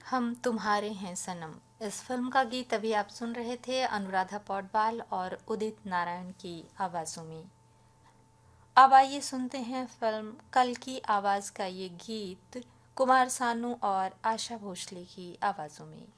हम तुम्हारे हैं सनम। इस फिल्म का गीत अभी आप सुन रहे थे अनुराधा पौडवाल और उदित नारायण की आवाज़ों में। अब आइए सुनते हैं फिल्म कल की आवाज़ का ये गीत कुमार सानू और आशा भोसले की आवाज़ों में।